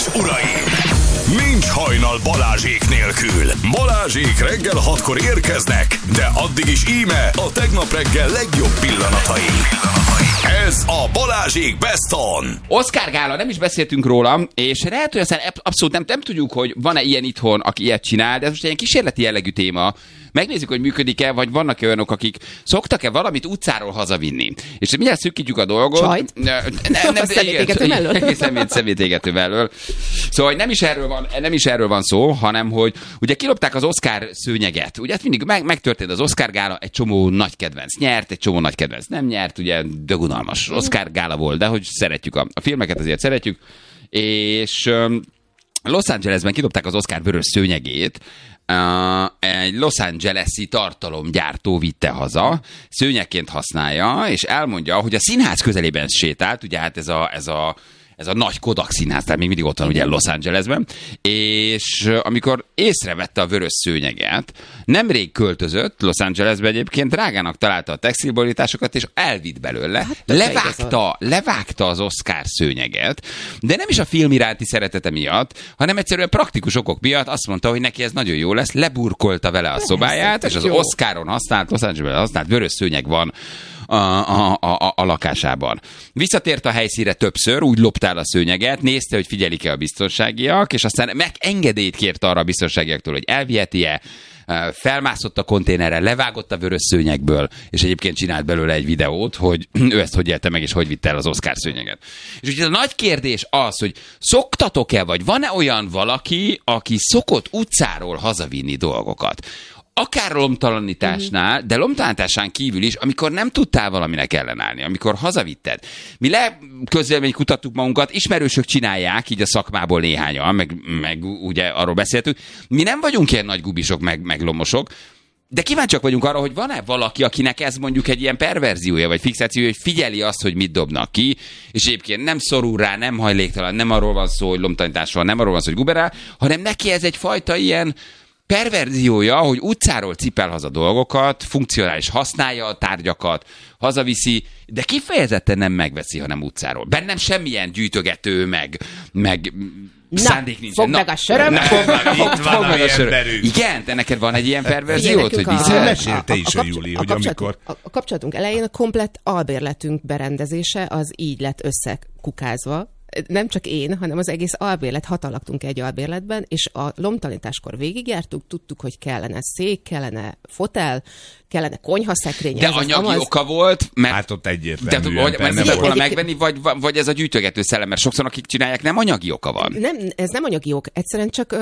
és uraim! Nincs hajnal Balázsék nélkül. Balázsék reggel 6-kor érkeznek, de addig is íme a tegnap reggel legjobb pillanatai. Ez a Balázsék Best On. Oscar gála, nem is beszéltünk róla, és lehet, hogy aztán abszolút nem tudjuk, hogy van-e ilyen itthon, aki ilyet csinál, de ez most egy ilyen kísérleti jellegű téma. Megnézzük, hogy működik-e, vagy vannak-e olyanok, akik szoktak-e valamit utcáról hazavinni. És mindjárt szűkítjük a dolgot. Csajt? Nem, szemétégető mellől? Egészen szemétégető mellől. Szóval nem is erről van szó, hanem hogy ugye kilopták az Oscar szőnyeget. Ugye mindig megtörtént az Oscar gála, egy csomó nagy kedvenc nyert, egy csomó nagy kedvenc nem nyert, ugye dögunalmas Oscar gála volt, de hogy szeretjük a filmeket, azért szeretjük. És Los Angelesben kidobták az Oscar vörös szőnyegét, egy Los Angeles-i tartalomgyártó vitte haza, szőnyegként használja, és elmondja, hogy a színház közelében sétált, ugye hát ez a nagy Kodak színház, tehát még mindig ott van ugye Los Angelesben, és amikor észrevette a vörös szőnyeget, nemrég költözött Los Angelesbe egyébként, drágának találta a textilborításokat, és elvitt belőle, hát, levágta az Oscar szőnyeget, de nem is a film iránti szeretete miatt, hanem egyszerűen praktikus okok miatt azt mondta, hogy neki ez nagyon jó lesz, leburkolta vele a szobáját, és az Oscaron használt, Los Angelesben használt vörös szőnyeg van a lakásában. Visszatért a helyszínre többször, úgy loptál a szőnyeget, nézte, hogy figyelik-e a biztonságiak, és aztán engedélyt kért arra a biztonságiaktól, hogy elviheti-e, felmászott a konténerre, levágott a vörös szőnyegből, és egyébként csinált belőle egy videót, hogy ő ezt hogy élte meg, és hogy vitte el az Oscar szőnyeget. És ugye a nagy kérdés az, hogy szoktatok-e, vagy van-e olyan valaki, aki szokott utcáról hazavinni dolgokat? Akár lomtalanításnál, de lomtalanításán kívül is, amikor nem tudtál valaminek ellenállni, amikor hazavitted. Mi közvéleménykutattuk magunkat, ismerősök csinálják, így a szakmából néhányan, meg ugye arról beszéltük. Mi nem vagyunk ilyen nagy gubisok, meg lomosok, de kíváncsiak vagyunk arra, hogy van-e valaki, akinek ez mondjuk egy ilyen perverziója, vagy fixációja, hogy figyeli azt, hogy mit dobnak ki, és egyébként nem szorul rá, nem hajléktalan, nem arról van szó, hogy lomtalanítás van, nem arról van szó, hogy guberál, hanem neki ez egyfajta ilyen perverziója, hogy utcáról cipel haza dolgokat, funkcionális használja a tárgyakat, hazaviszi, de kifejezetten nem megveszi, hanem utcáról. Bennem semmilyen gyűjtögető, meg szándék nincs. Fogd meg a söröm. Itt van a emberünk. Igen, te neked van egy ilyen perverziót, hogy mesélte is a Júli, hogy amikor... A kapcsolatunk elején a komplett albérletünk berendezése az így lett összekukázva. Nem csak én, hanem az egész albérlet, hatan laktunk egy albérletben, és a lomtalanításkor végigjártuk, tudtuk, hogy kellene szék, kellene fotel, kellene konyhaszekrény. De anyagi oka volt, mert... Hát ott egyértelműen. Mert nem volna megvenni, vagy ez a gyűjtögető szellem, mert sokszor akik csinálják, nem anyagi oka van. Nem, ez nem anyagi ok, egyszerűen csak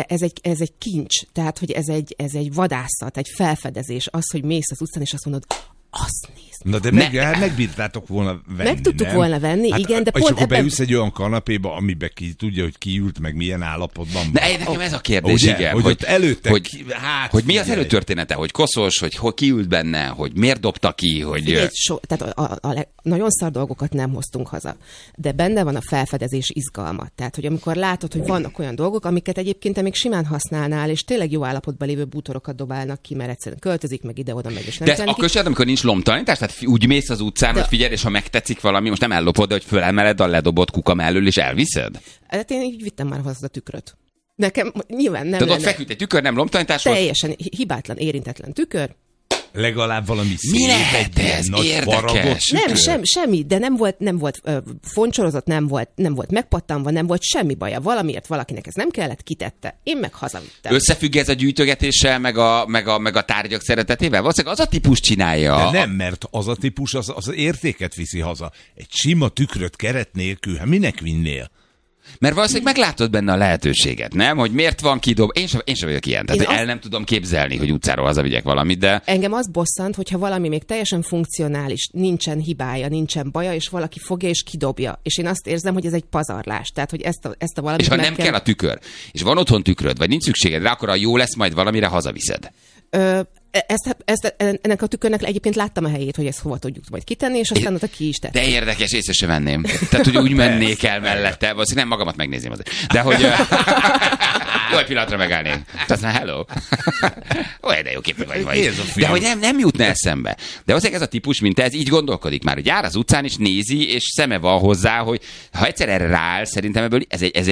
ez egy kincs, tehát, hogy ez egy vadászat, egy felfedezés, az, hogy mész az utcán, és azt mondod, azt nézd. Na de megbírtátok volna venni, meg tudtuk volna venni, hát, igen, de és pont akkor beülsz egy olyan kanapéba, amiben ki tudja, hogy kiült, meg milyen állapotban van. De nekem ez a kérdés, ugye, igen. Hogy előtte, hogy mi az előtörténete, hogy koszos, hogy kiült benne, hogy miért dobta ki, hogy... Figyelj, tehát nagyon szar dolgokat nem hoztunk haza, de benne van a felfedezés izgalma. Tehát, hogy amikor látod, hogy vannak olyan dolgok, amiket egyébként te még simán használnál, és tényleg jó állapotban lévő bútorokat dobálnak ki, mert egyszerűen költözik, meg ide-oda, meg és nem. De akkor sem, amikor nincs lomtalanítás, tehát úgy mész az utcán, hogy figyelj, és ha megtetszik valami, most nem ellopod, de hogy fölemeled a ledobott kuka mellől, és elviszed? Hát én így vittem már hozzá a tükröt. Nekem nyilván nem. Tehát ott feküdt egy tükör, nem lomtalanításhoz? Teljesen hibátlan, érintetlen tükör. Legalább valami szép, mi lehet ez? Érdekes. Nem, semmi, de nem volt foncsorozott, nem volt megpattanva, nem volt semmi baja. Valamiért valakinek ez nem kellett, kitette. Én meg hazavittem. Összefügg ez a gyűjtögetéssel, meg a tárgyak szeretetével? Valószínűleg az a típus csinálja. De nem, mert az a típus az értéket viszi haza. Egy sima tükröt keret nélkül, hát minek vinnél? Mert valószínűleg meglátod benne a lehetőséget, nem? Hogy miért van kidob... Én sem vagyok ilyen. Tehát el nem tudom képzelni, hogy utcáról hazavigyek valamit, de... Engem az bosszant, hogyha valami még teljesen funkcionális, nincsen hibája, nincsen baja, és valaki fogja és kidobja. És én azt érzem, hogy ez egy pazarlás. Tehát, hogy ezt a valamit... És ha nem kell a tükör, és van otthon tükröd, vagy nincs szükséged rá, akkor a jó lesz, majd valamire hazaviszed. Ennek a tükörnek egyébként láttam a helyét, hogy ezt hova tudjuk majd kitenni, és aztán ott ki is tett. De érdekes, észre sem venném. Tehát, hogy úgy mennék el mellette, valószínűleg nem magamat megnézném azért. De hogy... jó, egy pillanatra megállnék. Aztán hello. Olyan, de jó képű vagy. De hogy nem jutna eszembe. De azért ez a típus, mint ez, így gondolkodik már, hogy jár az utcán, és nézi, és szeme van hozzá, hogy ha egyszer erre rááll, szerintem ebből ez egy